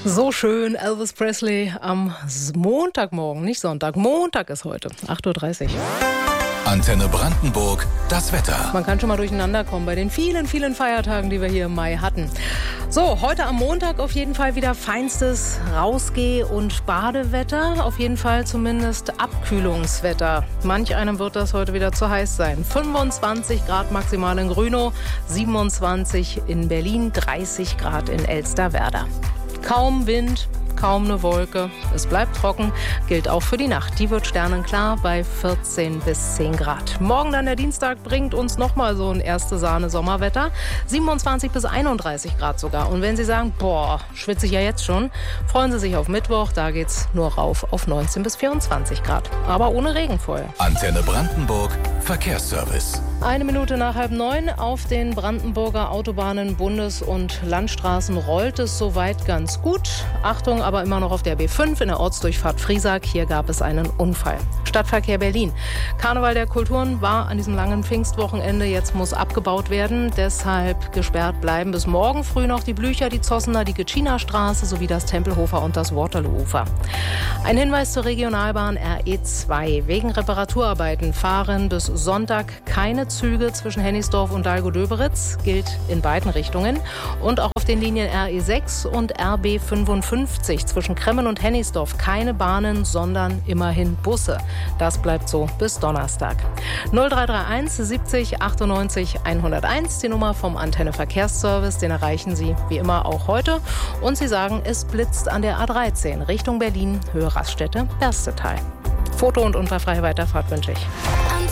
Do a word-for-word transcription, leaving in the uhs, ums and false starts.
So schön, Elvis Presley am Montagmorgen, nicht Sonntag. Montag ist heute, acht Uhr dreißig. Antenne Brandenburg, das Wetter. Man kann schon mal durcheinander kommen bei den vielen, vielen Feiertagen, die wir hier im Mai hatten. So, heute am Montag auf jeden Fall wieder feinstes Rausgeh- und Badewetter. Auf jeden Fall zumindest Abkühlungswetter. Manch einem wird das heute wieder zu heiß sein. fünfundzwanzig Grad maximal in Grünow, siebenundzwanzig in Berlin, dreißig Grad in Elsterwerda. Kaum Wind, kaum eine Wolke. Es bleibt trocken, gilt auch für die Nacht. Die wird sternenklar bei vierzehn bis zehn Grad. Morgen dann der Dienstag bringt uns nochmal so ein erste Sahne Sommerwetter. siebenundzwanzig bis einunddreißig Grad sogar. Und wenn Sie sagen, boah, schwitze ich ja jetzt schon, freuen Sie sich auf Mittwoch. Da geht's nur rauf auf neunzehn bis vierundzwanzig Grad. Aber ohne Regen vorher. Antenne Brandenburg, Verkehrsservice. Eine Minute nach halb neun. Auf den Brandenburger Autobahnen, Bundes- und Landstraßen rollt es soweit ganz gut. Achtung, aber immer noch auf der B fünf in der Ortsdurchfahrt Friesack. Hier gab es einen Unfall. Stadtverkehr Berlin. Karneval der Kulturen war an diesem langen Pfingstwochenende. Jetzt muss abgebaut werden. Deshalb gesperrt bleiben bis morgen früh noch die Blücher, die Zossener, die Gitschiner Straße sowie das Tempelhofer und das Waterloo-Ufer. Ein Hinweis zur Regionalbahn R E zwei. Wegen Reparaturarbeiten fahren bis Sonntag keine Züge zwischen Hennigsdorf und Dahlgow-Döberitz. Gilt in beiden Richtungen. Und auch auf den Linien R E sechs und R B fünfundfünfzig zwischen Kremmen und Hennigsdorf keine Bahnen, sondern immerhin Busse. Das bleibt so bis Donnerstag. null drei drei eins siebzig achtundneunzig hunderteins, die Nummer vom Antenne Verkehrsservice, den erreichen Sie wie immer auch heute. Und Sie sagen, es blitzt an der A dreizehn Richtung Berlin, Höhe Raststätte, Berstetal. Foto- und unfallfreie Weiterfahrt wünsche ich.